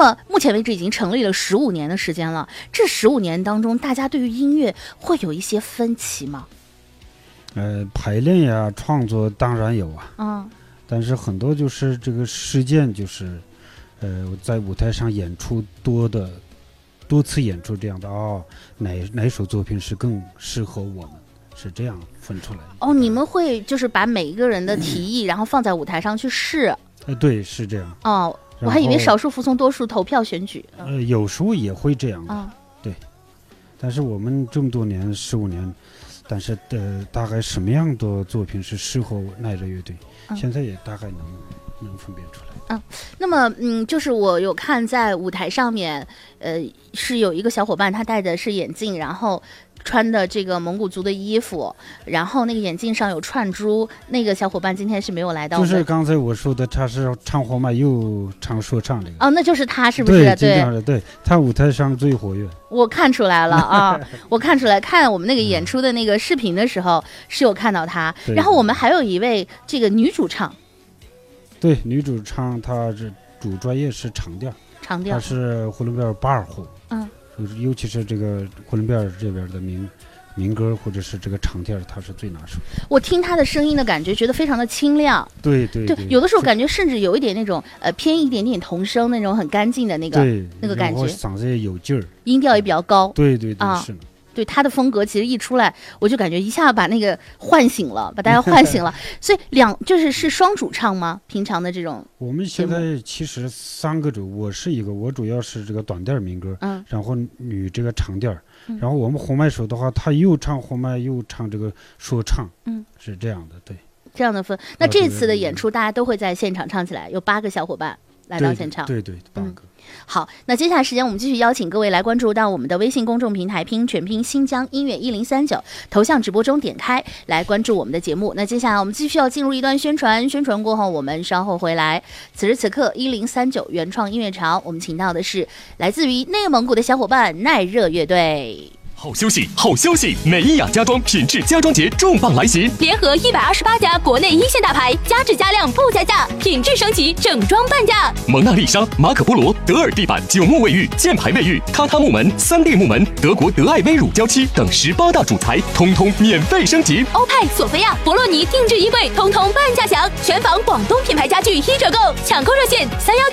么目前为止已经成立了15年的时间了，这15年当中，大家对于音乐会有一些分歧吗？ 排练呀，创作当然有啊，但是很多就是这个实践，就是在舞台上演出多次演出这样的哪首作品是更适合我们，是这样分出来的。你们会就是把每一个人的提议，然后放在舞台上去试？ 对，是这样。 我还以为少数服从多数投票选举。 有时候也会这样的。对。但是我们这么多年15年，但是大概什么样的作品是适合耐热乐队，现在也大概能分辨出来。 那么就是我有看在舞台上面，是有一个小伙伴，他戴的是眼镜，然后穿的这个蒙古族的衣服，然后那个眼镜上有串珠，那个小伙伴今天是没有来到。就是刚才我说的，他是唱活麦又唱说唱这个。 那就是他，是不是？ 对，他舞台上最活跃。 我看出来了我看出来，看我们那个演出的那个视频的时候是有看到他。然后我们还有一位这个女主唱。 对，女主唱她是主专业是长调，她是呼伦贝尔巴尔户，尤其是这个呼伦贝尔这边的民歌或者是这个长调，她是最拿手。我听她的声音的感觉，觉得非常的清亮。对，有的时候感觉甚至有一点那种偏一点点童声那种很干净的那个感觉，嗓子也有劲儿， 音调也比较高。 对，是。 对他的风格其实一出来，我就感觉一下把那个唤醒了，把大家唤醒了。所以是双主唱吗？平常的这种？ 我们现在其实3个主，我是一个，我主要是这个短调民歌，然后女这个长调，然后我们红麦手的话，他又唱红麦又唱这个说唱，是这样的，对。 这样的分。那这次的演出，大家都会在现场唱起来，有8个小伙伴来到现场。 对，8个。 好，那接下来时间我们继续邀请各位来关注到我们的微信公众平台全拼新疆音乐1039头像直播中点开来关注我们的节目。那接下来我们继续要进入一段宣传过后我们稍后回来。此时此刻1039原创音乐潮，我们请到的是来自于内蒙古的小伙伴耐热乐队。 好消息，好消息！美伊雅家装品质家装节重磅来袭， 联合128家国内1线大牌，加质加量不加价，品质升级，整装半价。 蒙娜丽莎、马可波罗、德尔地板、9木卫浴、箭牌卫浴、榻榻木门、3D 木门、德国德爱威乳胶漆等18大主材，通通免费升级。 欧派、索菲亚、博洛尼定制衣柜，通通半价享。全房广东品牌家具1折购，抢购热线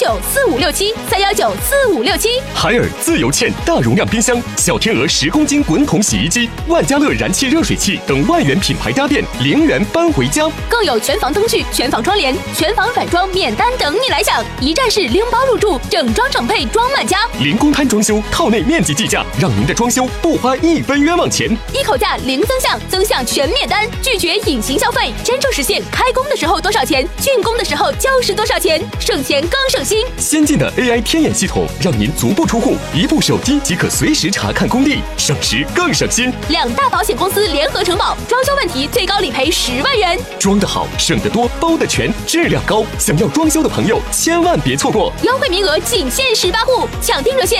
3194567，3194567。 海尔自由嵌大容量冰箱，小天鹅10公斤滚筒洗衣机，万家乐燃气热水器等万元品牌家电0元搬回家， 更有全房灯具、全房窗帘、全房软装免单等你来享，一站式拎包入住，整装整配装满家， 零公摊装修，套内面积计价，让您的装修不花1分冤枉钱， 一口价零增项，增项全免单，拒绝隐形消费，真正实现开工的时候多少钱，竣工的时候就是多少钱，省钱更省心。 先进的 AI 天眼系统，让您足不出户，一部手机即可随时查看工地，省时更省心。 2大保险公司联合承保，装修问题最高理赔10万元。 装得好，省得多，包得全，质量高。想要装修的朋友，千万别错过， 优惠名额仅限18户，抢订热线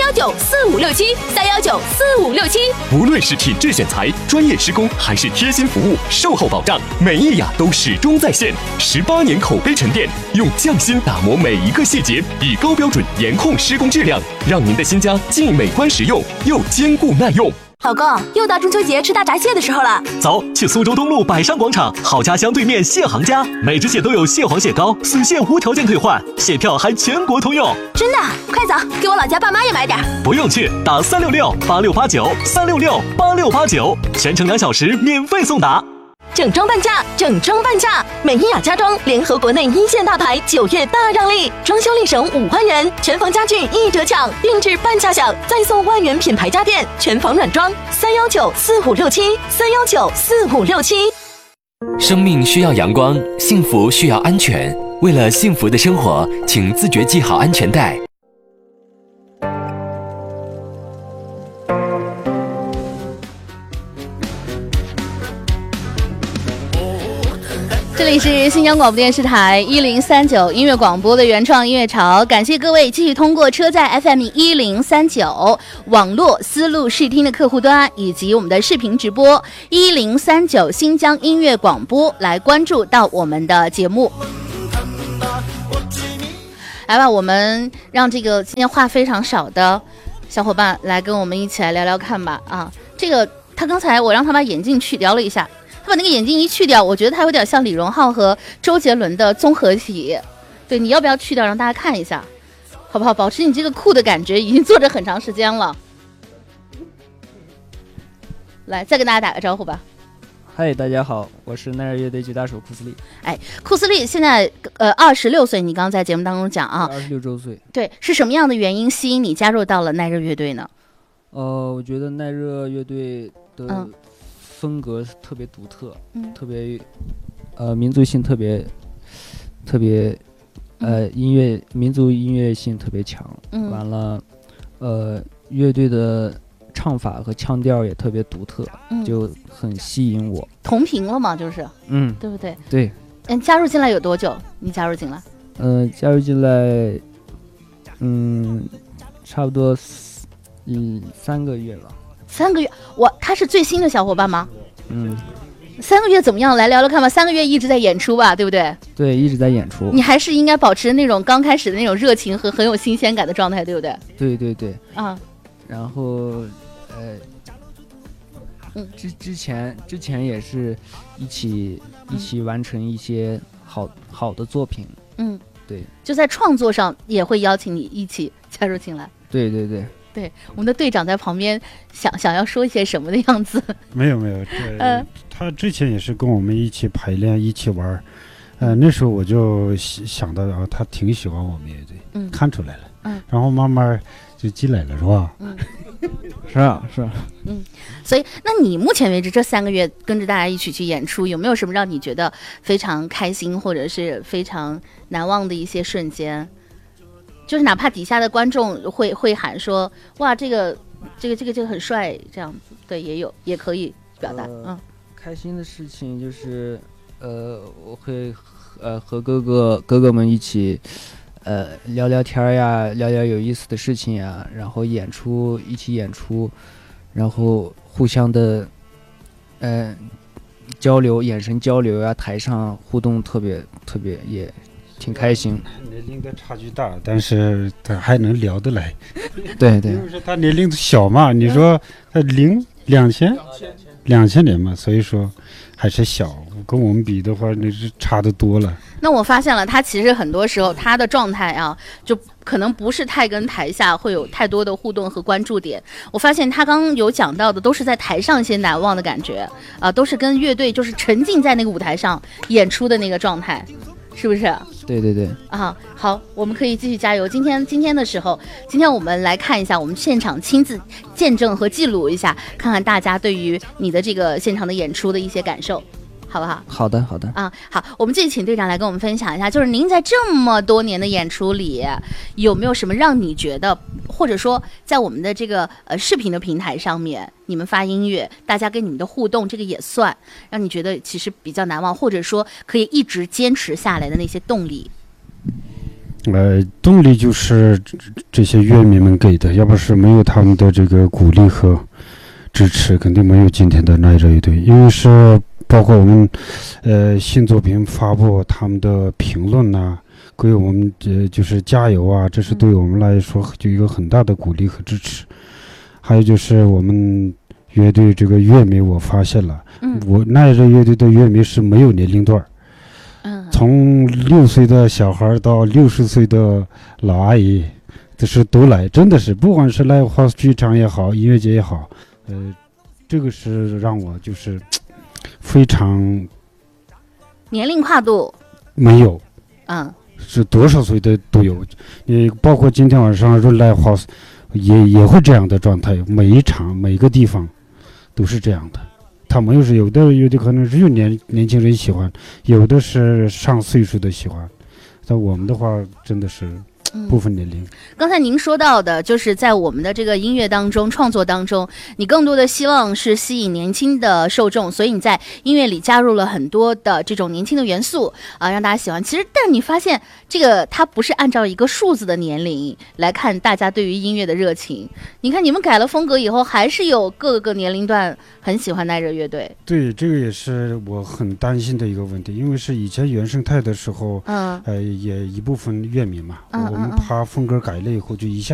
3194567，3194567。 无论是品质选材、专业施工，还是贴心服务、售后保障，美伊雅都始终在线。18年口碑沉淀，用匠心打磨每一个细节，以高标准严控施工质量，让您的新家既美观实用，又坚固耐用。 老公，又到中秋节吃大闸蟹的时候了， 走，去苏州东路百商广场好家乡对面蟹行家，每只蟹都有蟹黄蟹膏，死蟹无条件退换，蟹票还全国通用。 真的？快走，给我老家爸妈也买点。 不用去，打366-8689，366-8689，全程2小时免费送达。 整装半价，整装半价！美伊雅家装联合国内1线大牌，9月大让利，装修立省5万元，全房家具1折抢，定制半价享，再送万元品牌家电，全房软装，3194567，3194567。 生命需要阳光，幸福需要安全。为了幸福的生活，请自觉系好安全带。 这里是新疆广播电视台1039音乐广播的原创音乐潮，感谢各位继续通过车载 FM 1039网络丝路视听的客户端，以及我们的视频直播1039新疆音乐广播来关注到我们的节目。 来吧，我们让这个今天话非常少的小伙伴来跟我们一起来聊聊看吧。啊，这个他刚才我让他把眼镜去掉了一下，他把那个眼镜一去掉，我觉得他有点像李荣浩和周杰伦的综合体。对，你要不要去掉让大家看一下，好不好？保持你这个酷的感觉，已经坐着很长时间了。来，再跟大家打个招呼吧。 嗨，大家好，我是奈热乐队吉他手库斯利。 哎，库斯利现在26岁，你刚刚在节目当中讲啊 ，26周岁。对， 是什么样的原因吸引你加入到了奈热乐队呢？ 我觉得奈热乐队的风格特别独特，特别民族性特别民族音乐性特别强。完了，乐队的唱法和腔调也特别独特，就很吸引我。 同频了嘛，就是，对不对？ 对。 加入进来有多久？你加入进来？ 加入进来，差不多3个月吧。 3个月，他是最新的小伙伴吗？3个月怎么样？来聊聊看吧。3个月一直在演出吧，对不对？ 对，一直在演出。 你还是应该保持那种刚开始的那种热情和很有新鲜感的状态，对不对？ 对对对。 啊。 然后，之前也是一起完成一些好的作品。对。 就在创作上也会邀请你一起加入进来。 对对对。 对，我们的队长在旁边想要说一些什么的样子。 没有，他之前也是跟我们一起排练，一起玩。那时候我就想到啊，他挺喜欢我们乐队，看出来了。然后慢慢就进来了，是吧？ 是啊。 所以，那你目前为止这3个月跟着大家一起去演出，有没有什么让你觉得非常开心或者是非常难忘的一些瞬间？就是哪怕底下的观众会喊说，哇，这个很帅，这样子，对，也可以表达。 开心的事情就是，我会和哥哥们一起，聊聊天呀，聊聊有意思的事情呀，然后一起演出，然后互相的，交流，眼神交流呀，台上互动特别也挺开心。 年龄的差距大，但是他还能聊得来。 对对， 因为是他年龄小嘛，你说他2000年嘛，所以说还是小，跟我们比的话那是差得多了。 那我发现了，他其实很多时候他的状态啊，就可能不是太跟台下会有太多的互动和关注点。我发现他刚刚有讲到的都是在台上一些难忘的感觉啊，都是跟乐队就是沉浸在那个舞台上演出的那个状态。是不是？ 对对对。 啊，好，我们可以继续加油。今天的时候，今天我们来看一下，我们现场亲自见证和记录一下，看看大家对于你的这个现场的演出的一些感受，好不好？ 好的，好的。 啊，好，我们这里请队长来跟我们分享一下，就是您在这么多年的演出里，有没有什么让你觉得，或者说在我们的这个视频的平台上面，你们发音乐，大家跟你们的互动，这个也算让你觉得其实比较难忘，或者说可以一直坚持下来的那些动力？ 动力就是这些乐迷们给的，要不是没有他们的这个鼓励和支持，肯定没有今天的奈热乐队。因为是包括我们新作品发布，他们的评论呐，给我们就是加油啊，这是对我们来说就一个很大的鼓励和支持。还有就是我们乐队这个乐迷，我发现了，我奈热乐队的乐迷是没有年龄段，从6岁的小孩到60岁的老阿姨，这是都来，真的是不管是来话剧场也好，音乐节也好，这个是让我就是非常年龄跨度没有，是多少岁的都有，包括今天晚上如来话也会这样的状态，每一场每个地方都是这样的。他们有的可能是有年轻人喜欢，有的是上岁数的喜欢，但我们的话真的是不分年龄。 刚才您说到的就是在我们的这个音乐当中创作当中，你更多的希望是吸引年轻的受众，所以你在音乐里加入了很多的这种年轻的元素啊，让大家喜欢。其实但你发现这个它不是按照一个数字的年龄来看大家对于音乐的热情，你看你们改了风格以后，还是有各个年龄段很喜欢奈热乐队。 对，这个也是我很担心的一个问题，因为是以前原生态的时候也一部分乐迷嘛，我们们把风格改了以后，就一下